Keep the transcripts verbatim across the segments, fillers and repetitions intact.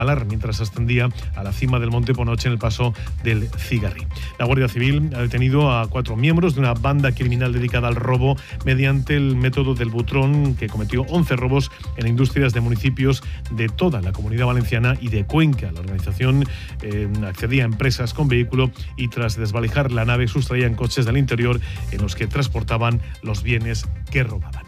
mientras ascendía a la cima del Monte Ponoche en el paso del Cigarrí. La Guardia Civil ha detenido a cuatro miembros de una banda criminal dedicada al robo mediante el método del butrón, que cometió once robos en industrias de municipios de toda la Comunidad Valenciana y de Cuenca. La organización eh, accedía a empresas con vehículo y tras desvalijar la nave sustraían coches del interior en los que transportaban los bienes que robaban.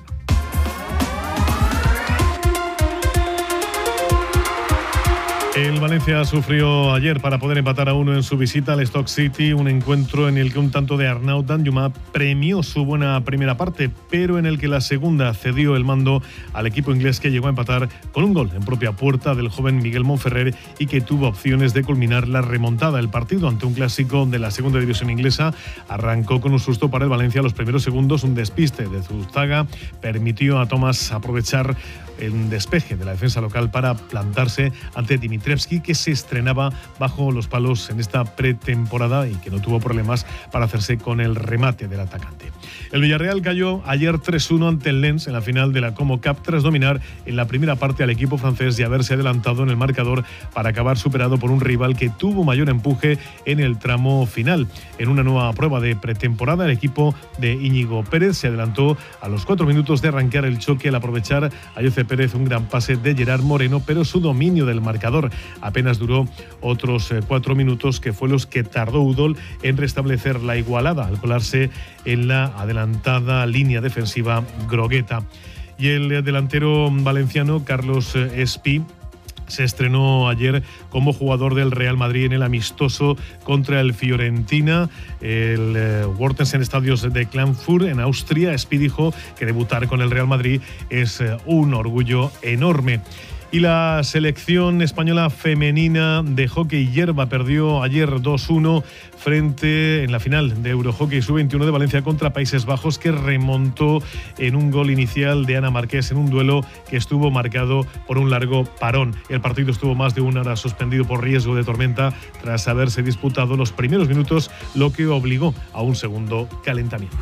El Valencia sufrió ayer para poder empatar a uno en su visita al Stoke City, un encuentro en el que un tanto de Arnaud Danjuma premió su buena primera parte, pero en el que la segunda cedió el mando al equipo inglés, que llegó a empatar con un gol en propia puerta del joven Miguel Monferrer y que tuvo opciones de culminar la remontada. El partido ante un clásico de la segunda división inglesa arrancó con un susto para el Valencia a los primeros segundos. Un despiste de Zustaga permitió a Thomas aprovechar el despeje de la defensa local para plantarse ante Dimitrievski, que se estrenaba bajo los palos en esta pretemporada y que no tuvo problemas para hacerse con el remate del atacante. El Villarreal cayó ayer tres uno ante el Lens en la final de la Como Cup tras dominar en la primera parte al equipo francés y haberse adelantado en el marcador para acabar superado por un rival que tuvo mayor empuje en el tramo final. En una nueva prueba de pretemporada, el equipo de Íñigo Pérez se adelantó a los cuatro minutos de arrancar el choque al aprovechar a José Pérez un gran pase de Gerard Moreno, pero su dominio del marcador apenas duró otros eh, cuatro minutos, que fue los que tardó Udol en restablecer la igualada al colarse en la adelantada línea defensiva grogueta. Y el delantero valenciano Carlos Espí se estrenó ayer como jugador del Real Madrid en el amistoso contra el Fiorentina, el eh, Wortensen Estadios de Klagenfurt en Austria. Espí dijo que debutar con el Real Madrid es eh, un orgullo enorme. Y la selección española femenina de hockey hierba perdió ayer dos uno frente en la final de Eurohockey sub veintiuno de Valencia contra Países Bajos, que remontó en un gol inicial de Ana Marqués en un duelo que estuvo marcado por un largo parón. El partido estuvo más de una hora suspendido por riesgo de tormenta tras haberse disputado los primeros minutos, lo que obligó a un segundo calentamiento.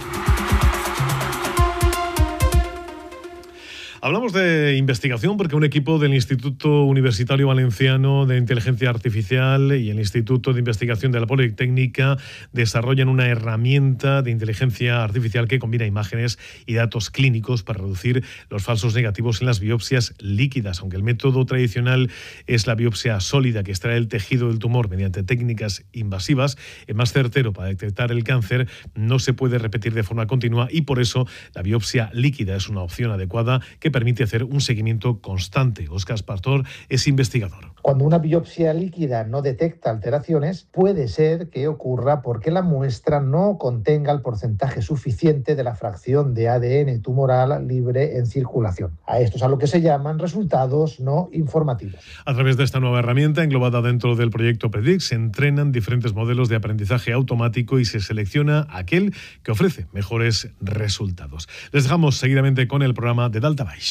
Hablamos de investigación porque un equipo del Instituto Universitario Valenciano de Inteligencia Artificial y el Instituto de Investigación de la Politécnica desarrollan una herramienta de inteligencia artificial que combina imágenes y datos clínicos para reducir los falsos negativos en las biopsias líquidas. Aunque el método tradicional es la biopsia sólida, que extrae el tejido del tumor mediante técnicas invasivas, el más certero para detectar el cáncer no se puede repetir de forma continua, y por eso la biopsia líquida es una opción adecuada que permite hacer un seguimiento constante. Óscar Pastor es investigador. Cuando una biopsia líquida no detecta alteraciones, puede ser que ocurra porque la muestra no contenga el porcentaje suficiente de la fracción de A D N tumoral libre en circulación. A esto es a lo que se llaman resultados no informativos. A través de esta nueva herramienta, englobada dentro del proyecto Predict, se entrenan diferentes modelos de aprendizaje automático y se selecciona aquel que ofrece mejores resultados. Les dejamos seguidamente con el programa de Daltabaix.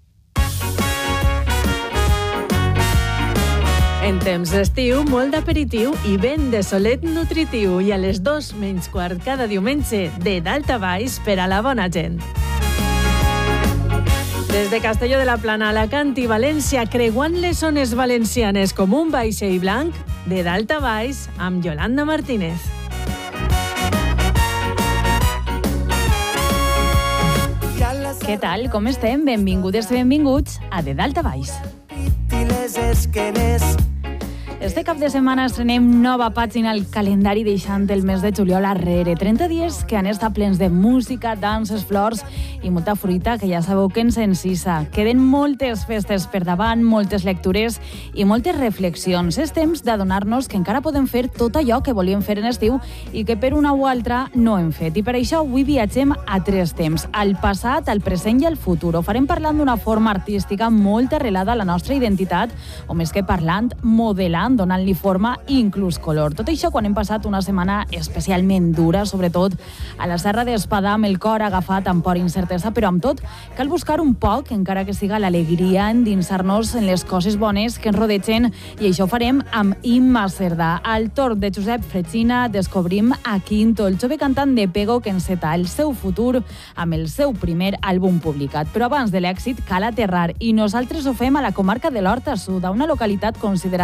En temps d'estiu, molt d'aperitiu i vent de solet nutritiu, i a les dos menys quart cada diumenge de Daltabaix per a la bona gent. Des de Castelló de la Plana, Alacant i València, creuant les zones valencianes com un vaixell blanc, de Daltabaix amb Yolanda Martínez. Què tal? Com estem? Benvingudes i benvinguts a De Daltabaix. Este cap de setmana estrenem nova pàgina al calendari, deixant el mes de juliol arrere. trenta dies que han estat plens de música, danses, flors i molta fruita que ja sabeu que ens encisa. Queden moltes festes per davant, moltes lectures i moltes reflexions. És temps d'adonar-nos que encara podem fer tot allò que volíem fer en estiu i que per una o altra no hem fet. I per això avui viatgem a tres temps, al passat, al present i al futur. Ho farem parlant d'una forma artística molt arrelada a la nostra identitat, o més que parlant, modelant, donant-li forma i inclús color. Tot això quan hem passat una setmana especialment dura, sobretot a la Serra d'Espadà, amb el cor agafat amb por i incertesa, però amb tot cal buscar un poc, encara que siga l'alegria, endinsar-nos en les coses bones que ens rodegen, i això ho farem amb Imma Cerdà. Al torn de Josep Fregina descobrim a Quinto, el jove cantant de Pego que enceta el seu futur amb el seu primer àlbum publicat. Però abans de l'èxit cal aterrar, i nosaltres ho fem a la comarca de l'Horta Sud, a una localitat considerada